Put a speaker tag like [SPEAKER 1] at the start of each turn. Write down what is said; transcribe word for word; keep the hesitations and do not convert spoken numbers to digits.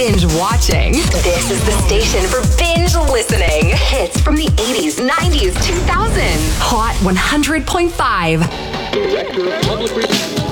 [SPEAKER 1] binge watching. This is the station for binge listening. Hits from the eighties, nineties, two thousands. Hot one hundred point five.
[SPEAKER 2] Director of Public Relations.